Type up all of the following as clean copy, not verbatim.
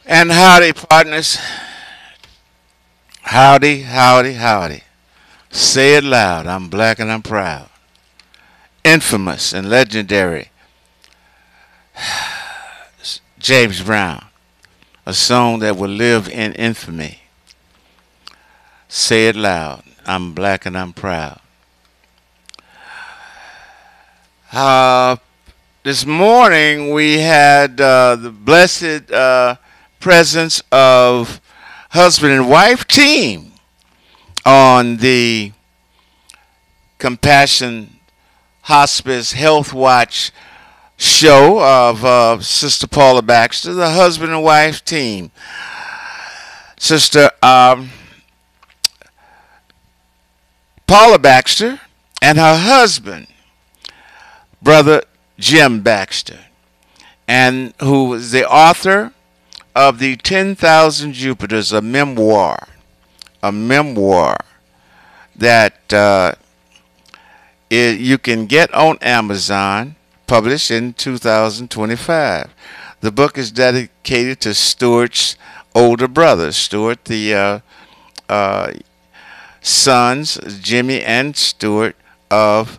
And howdy, partners. Howdy, howdy, howdy. Say it loud. I'm black and I'm proud. Infamous and legendary James Brown. A song that will live in infamy. Say it loud. I'm black and I'm proud. Uh, this morning we had the blessed presence of husband and wife team on the Compassion Hospice Health Watch show of Sister Paula Baxter, the husband and wife team. Sister Paula Baxter and her husband, Brother Jim Baxter, and who is the author of the 10,000 Jupiters, a memoir that you can get on Amazon, published in 2025. The book is dedicated to Stuart's older brother, Stuart, the sons, Jimmy and Stuart, of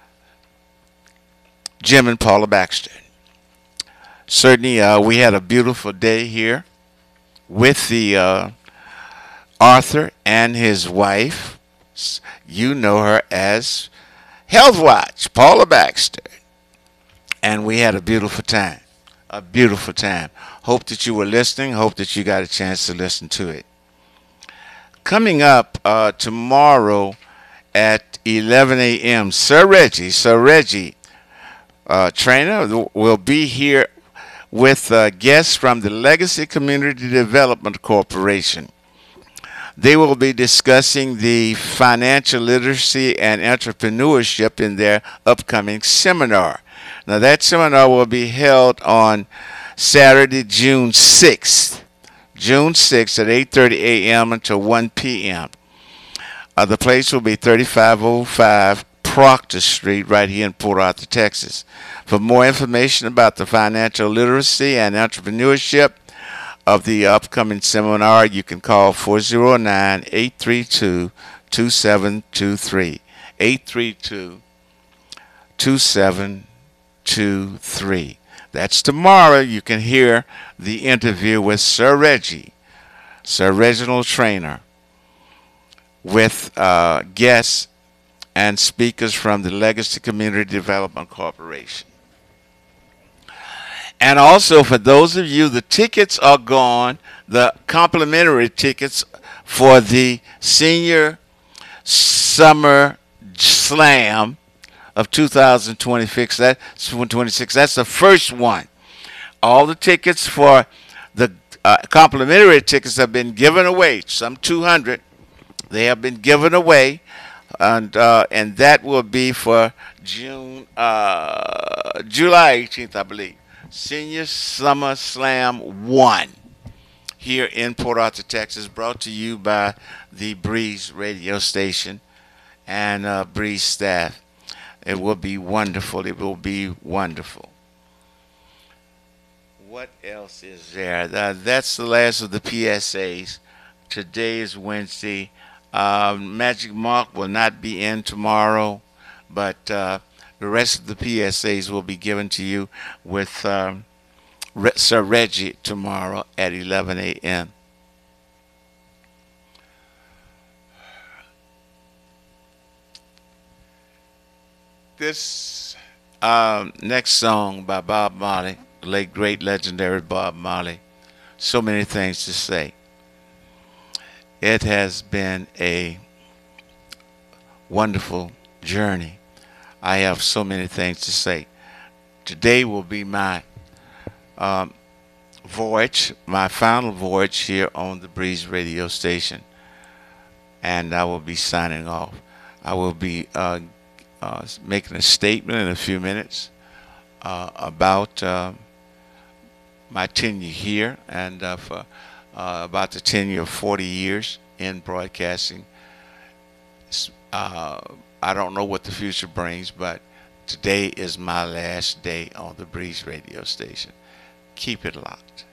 Jim and Paula Baxter. Certainly, we had a beautiful day here with the Arthur and his wife. You know her as Health Watch, Paula Baxter. And we had a beautiful time. A beautiful time. Hope that you were listening. Hope that you got a chance to listen to it. Coming up tomorrow at 11 a.m., Sir Reggie Trainer will be here with guests from the Legacy Community Development Corporation. They will be discussing the financial literacy and entrepreneurship in their upcoming seminar. Now, that seminar will be held on Saturday, June 6th. June 6th at 8:30 a.m. until 1 p.m. The place will be 3505 Proctor Street right here in Port Arthur, Texas. For more information about the financial literacy and entrepreneurship of the upcoming seminar, you can call 409-832-2723. 832-2723. That's tomorrow. You can hear the interview with Sir Reginald Trainer, with guests and speakers from the Legacy Community Development Corporation. And also, for those of you, the tickets are gone, the complimentary tickets for the Senior Summer Slam of 2026. That's the first one. All the tickets for the complimentary tickets have been given away, some 200. They have been given away, and that will be for July 18th, I believe. Senior Summer Slam 1 here in Port Arthur, Texas, brought to you by the Breeze radio station and Breeze staff. It will be wonderful. It will be wonderful. What else is there? That's the last of the PSAs. Today is Wednesday. Magic Mark will not be in tomorrow, but the rest of the PSAs will be given to you with Sir Reggie tomorrow at 11 a.m. This next song by Bob Marley, the late great legendary Bob Marley, so many things to say. It has been a wonderful journey. I have so many things to say. Today will be my voyage, my final voyage here on the Breeze radio station. And I will be signing off. I will be making a statement in a few minutes about my tenure here and for about the tenure of 40 years in broadcasting. I don't know what the future brings, but today is my last day on the Breeze radio station. Keep it locked.